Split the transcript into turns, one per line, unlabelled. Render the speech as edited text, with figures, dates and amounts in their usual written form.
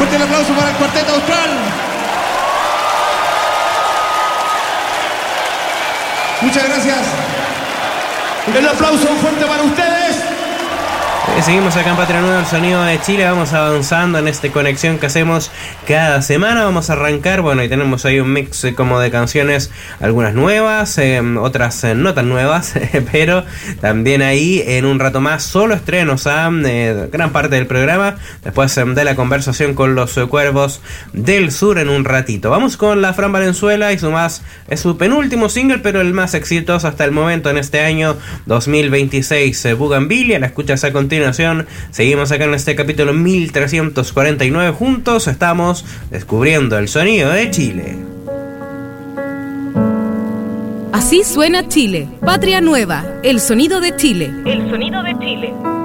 Fuerte el aplauso para el Cuarteto Austral. Muchas gracias. El aplauso fuerte para ustedes.
Seguimos acá en Patria Nueva, el sonido de Chile. Vamos avanzando en esta conexión que hacemos cada semana. Vamos a arrancar, bueno, y tenemos ahí un mix como de canciones, algunas nuevas, otras no tan nuevas, pero también ahí en un rato más solo estrenos a gran parte del programa, después de la conversación con los Cuervos del Sur en un ratito. Vamos con la Fran Valenzuela y es su penúltimo single, pero el más exitoso hasta el momento en este año 2026, Bugambilia. La escuchas a continuación. Seguimos acá en este capítulo 1349 juntos. Estamos descubriendo el sonido de Chile.
Así suena Chile. Patria Nueva, el sonido de Chile.
El sonido de Chile.